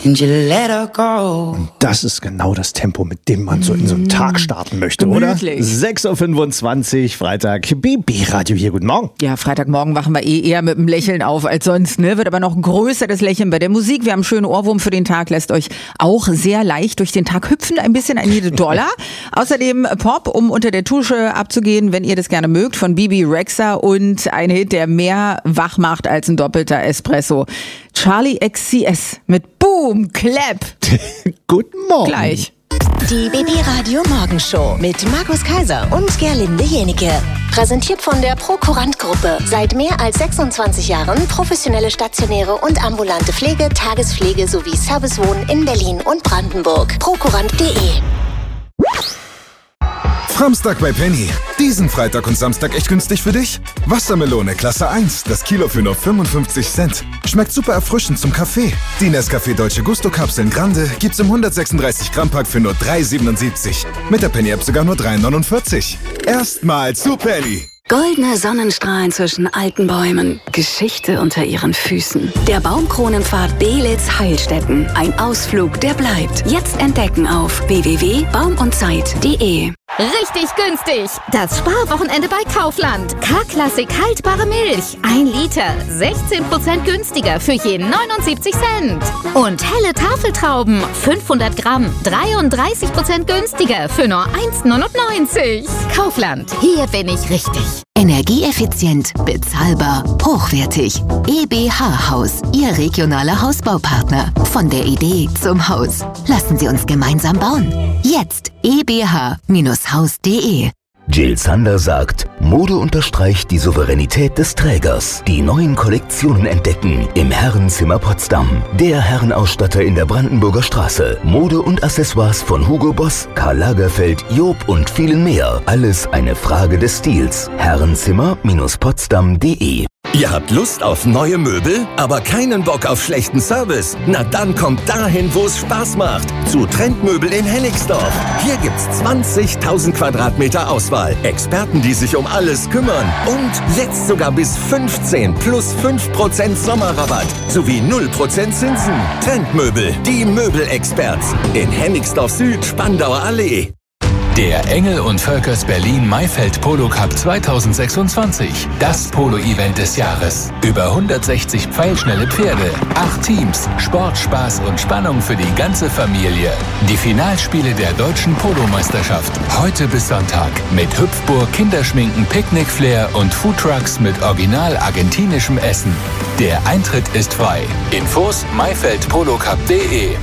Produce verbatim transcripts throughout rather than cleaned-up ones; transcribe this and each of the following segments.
and you let her go. Und das ist genau das Tempo, mit dem man so in so einen Tag starten möchte, Gemütlich. oder? sechs Uhr fünfundzwanzig, Freitag, B B-Radio hier, guten Morgen. Ja, Freitagmorgen wachen wir eh eher mit einem Lächeln auf als sonst, ne? Wird aber noch ein größeres Lächeln bei der Musik. Wir haben einen schönen Ohrwurm für den Tag, lässt euch auch sehr leicht durch den Tag hüpfen, ein bisschen ein jede Dollar. Außerdem Pop, um unter der Dusche abzugehen, wenn ihr das gerne mögt, von Bibi Rexha und ein Hit, der mehr wach macht als ein doppelter Espresso. Charlie X C S mit Boom, Clap. Guten Morgen. Gleich. Die B B-Radio Morgenshow mit Markus Kaiser und Gerlinde Jenike. Präsentiert von der Prokurant-Gruppe. Seit mehr als sechsundzwanzig Jahren professionelle stationäre und ambulante Pflege, Tagespflege sowie Servicewohnen in Berlin und Brandenburg. prokurant punkt de. Samstag bei Penny. Diesen Freitag und Samstag echt günstig für dich? Wassermelone Klasse eins, das Kilo für nur fünfundfünfzig Cent. Schmeckt super erfrischend zum Kaffee. Die Nescafé Dolce Gusto Kapseln Grande gibt's im hundertsechsunddreißig Gramm Pack für nur drei siebenundsiebzig. Mit der Penny App sogar nur drei neunundvierzig. Erstmal zu Penny. Goldene Sonnenstrahlen zwischen alten Bäumen. Geschichte unter ihren Füßen. Der Baumkronenpfad Belitz Heilstätten. Ein Ausflug, der bleibt. Jetzt entdecken auf w w w punkt baum und zeit punkt de. Richtig günstig! Das Sparwochenende bei Kaufland. K-Klassik haltbare Milch. Ein Liter. sechzehn Prozent günstiger für je neunundsiebzig Cent. Und helle Tafeltrauben. fünfhundert Gramm. dreiunddreißig Prozent günstiger für nur eins neunundneunzig. Kaufland. Hier bin ich richtig. Energieeffizient, bezahlbar, hochwertig. E B H Haus, Ihr regionaler Hausbaupartner. Von der Idee zum Haus. Lassen Sie uns gemeinsam bauen. Jetzt e b h Bindestrich haus punkt de. Jill Sander sagt, Mode unterstreicht die Souveränität des Trägers. Die neuen Kollektionen entdecken im Herrenzimmer Potsdam. Der Herrenausstatter in der Brandenburger Straße. Mode und Accessoires von Hugo Boss, Karl Lagerfeld, Job und vielen mehr. Alles eine Frage des Stils. Herrenzimmer Bindestrich potsdam punkt de. Ihr habt Lust auf neue Möbel, aber keinen Bock auf schlechten Service? Na dann kommt dahin, wo es Spaß macht. Zu Trendmöbel in Hennigsdorf. Hier gibt's zwanzigtausend Quadratmeter Auswahl. Experten, die sich um alles kümmern. Und jetzt sogar bis fünfzehn plus fünf Prozent Sommerrabatt. Sowie null Prozent Zinsen. Trendmöbel, die Möbelexperts. In Hennigsdorf Süd, Spandauer Allee. Der Engel und Völkers Berlin Maifeld Polo Cup zweitausendsechsundzwanzig. Das Polo-Event des Jahres. Über hundertsechzig pfeilschnelle Pferde, acht Teams, Sport, Spaß und Spannung für die ganze Familie. Die Finalspiele der deutschen Polo-Meisterschaft. Heute bis Sonntag. Mit Hüpfburg, Kinderschminken, Picknick-Flair und Foodtrucks mit original argentinischem Essen. Der Eintritt ist frei. Infos maifeld polo cup punkt de.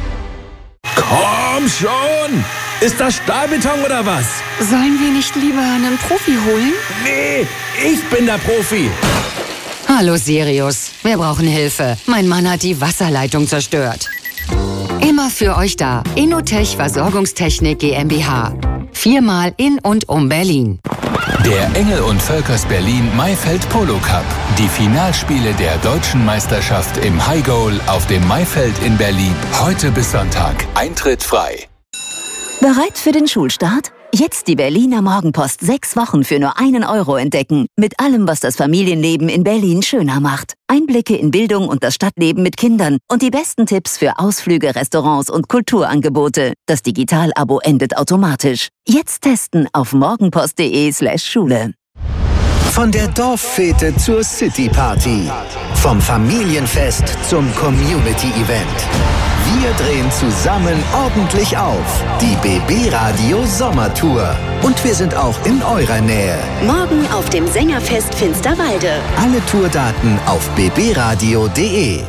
Komm schon! Ist das Stahlbeton oder was? Sollen wir nicht lieber einen Profi holen? Nee, ich bin der Profi. Hallo Sirius, wir brauchen Hilfe. Mein Mann hat die Wasserleitung zerstört. Immer für euch da. Innotech Versorgungstechnik GmbH. Viermal in und um Berlin. Der Engel und Völkers Berlin Maifeld Polo Cup. Die Finalspiele der deutschen Meisterschaft im High Goal auf dem Maifeld in Berlin. Heute bis Sonntag. Eintritt frei. Bereit für den Schulstart? Jetzt die Berliner Morgenpost sechs Wochen für nur einen Euro entdecken. Mit allem, was das Familienleben in Berlin schöner macht. Einblicke in Bildung und das Stadtleben mit Kindern und die besten Tipps für Ausflüge, Restaurants und Kulturangebote. Das Digital-Abo endet automatisch. Jetzt testen auf morgenpost punkt de slash Schule. Von der Dorffete zur Cityparty. Vom Familienfest zum Community-Event. Wir drehen zusammen ordentlich auf. Die B B-Radio Sommertour. Und wir sind auch in eurer Nähe. Morgen auf dem Sängerfest Finsterwalde. Alle Tourdaten auf b b radio punkt de.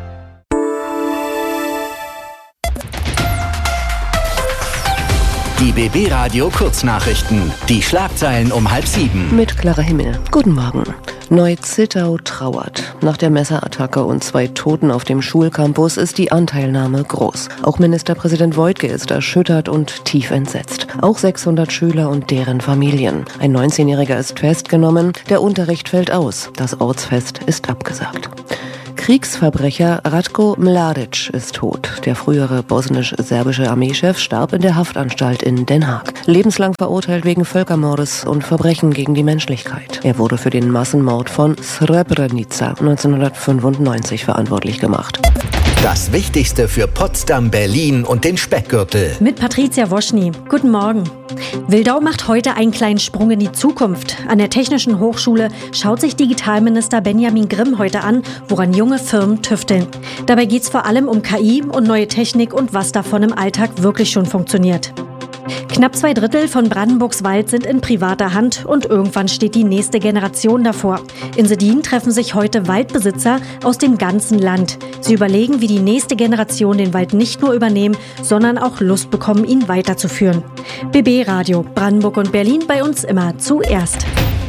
Die B B-Radio Kurznachrichten. Die Schlagzeilen um halb sieben. Mit Clara Himmel. Guten Morgen. Neu-Zittau trauert. Nach der Messerattacke und zwei Toten auf dem Schulcampus ist die Anteilnahme groß. Auch Ministerpräsident Woidke ist erschüttert und tief entsetzt. Auch sechshundert Schüler und deren Familien. Ein neunzehnjähriger ist festgenommen. Der Unterricht fällt aus. Das Ortsfest ist abgesagt. Kriegsverbrecher Ratko Mladic ist tot. Der frühere bosnisch-serbische Armeechef starb in der Haftanstalt in Den Haag. Lebenslang verurteilt wegen Völkermordes und Verbrechen gegen die Menschlichkeit. Er wurde für den Massenmord von Srebrenica neunzehnhundertfünfundneunzig verantwortlich gemacht. Das Wichtigste für Potsdam, Berlin und den Speckgürtel. Mit Patricia Woschny. Guten Morgen. Wildau macht heute einen kleinen Sprung in die Zukunft. An der Technischen Hochschule schaut sich Digitalminister Benjamin Grimm heute an, woran junge Firmen tüfteln. Dabei geht es vor allem um K I und neue Technik und was davon im Alltag wirklich schon funktioniert. Knapp zwei Drittel von Brandenburgs Wald sind in privater Hand und irgendwann steht die nächste Generation davor. In Sedin treffen sich heute Waldbesitzer aus dem ganzen Land. Sie überlegen, wie die nächste Generation den Wald nicht nur übernehmen, sondern auch Lust bekommen, ihn weiterzuführen. B B Radio, Brandenburg und Berlin, bei uns immer zuerst.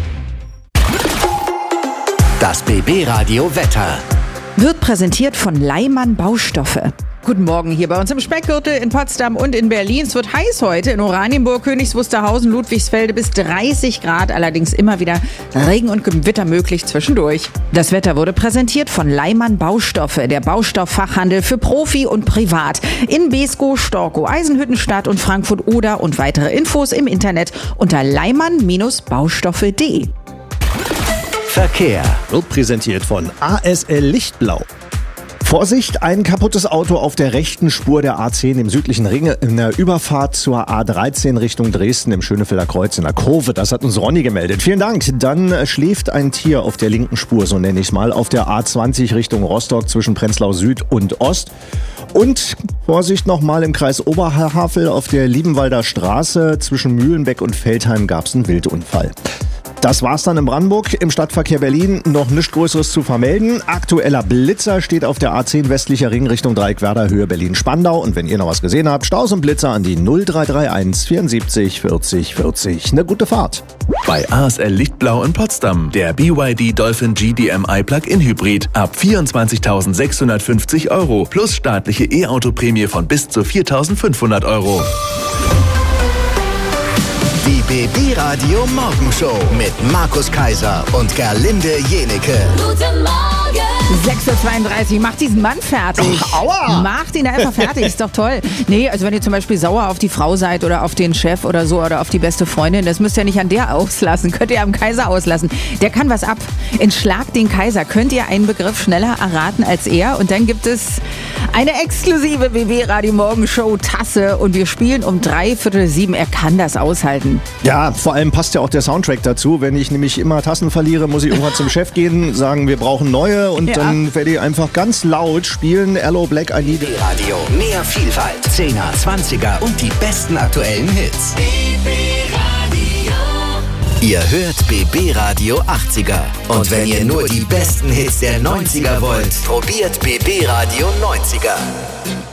Das B B Radio Wetter wird präsentiert von Leimann Baustoffe. Guten Morgen hier bei uns im Speckgürtel in Potsdam und in Berlin. Es wird heiß heute in Oranienburg, Königs Wusterhausen, Ludwigsfelde bis dreißig Grad. Allerdings immer wieder Regen und Gewitter möglich zwischendurch. Das Wetter wurde präsentiert von Leimann Baustoffe, der Baustofffachhandel für Profi und Privat. In Beeskow, Storkow, Eisenhüttenstadt und Frankfurt Oder und weitere Infos im Internet unter leimann Baustoffe punkt de. Verkehr wird präsentiert von A S L Lichtblau. Vorsicht, ein kaputtes Auto auf der rechten Spur der A zehn im südlichen Ring in der Überfahrt zur A dreizehn Richtung Dresden im Schönefelder Kreuz in der Kurve. Das hat uns Ronny gemeldet. Vielen Dank. Dann schläft ein Tier auf der linken Spur, so nenne ich es mal, auf der A zwanzig Richtung Rostock zwischen Prenzlau Süd und Ost. Und Vorsicht nochmal im Kreis Oberhavel auf der Liebenwalder Straße zwischen Mühlenbeck und Veltheim gab es einen Wildunfall. Das war's dann in Brandenburg. Im Stadtverkehr Berlin noch nichts Größeres zu vermelden. Aktueller Blitzer steht auf der A zehn westlicher Ring Richtung Dreieckwerder Höhe Berlin-Spandau. Und wenn ihr noch was gesehen habt, Staus und Blitzer an die null drei drei eins vierundsiebzig vierzig vierzig. Eine gute Fahrt. Bei A S L Lichtblau in Potsdam der B Y D Dolphin G D M I Plug-in Hybrid ab vierundzwanzigtausendsechshundertfünfzig Euro plus staatliche E-Auto-Prämie von bis zu viertausendfünfhundert Euro. Die B B Radio Morgenshow mit Markus Kaiser und Gerlinde Jenike. Guten Morgen! sechs Uhr zweiunddreißig, macht diesen Mann fertig. Oh, aua! Macht ihn einfach fertig, ist doch toll. Nee, also wenn ihr zum Beispiel sauer auf die Frau seid oder auf den Chef oder so oder auf die beste Freundin, das müsst ihr nicht an der auslassen, könnt ihr am Kaiser auslassen. Der kann was ab. In Schlag den Kaiser könnt ihr einen Begriff schneller erraten als er und dann gibt es eine exklusive B B Radio Morgenshow Tasse und wir spielen um drei Viertel sieben. Er kann das aushalten. Ja, vor allem passt ja auch der Soundtrack dazu. Wenn ich nämlich immer Tassen verliere, muss ich irgendwann zum Chef gehen, sagen, wir brauchen neue und ja. Dann werde ich einfach ganz laut spielen. Hello Black, I need B B Radio. Mehr Vielfalt, Zehner, Zwanziger und die besten aktuellen Hits. B B Radio. Ihr hört B B Radio achtziger. Und wenn ihr nur die besten Hits der neunziger wollt, probiert B B Radio neunziger.